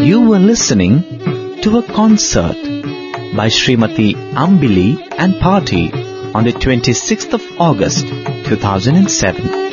You were listening to a concert by Srimati Ambili and Party on the 26th of August 2007.